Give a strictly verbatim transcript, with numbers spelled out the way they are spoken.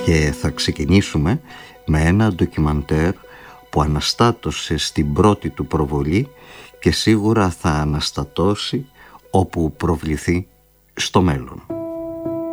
Και θα ξεκινήσουμε με ένα ντοκιμαντέρ που αναστάτωσε στην πρώτη του προβολή και σίγουρα θα αναστατώσει όπου προβληθεί στο μέλλον.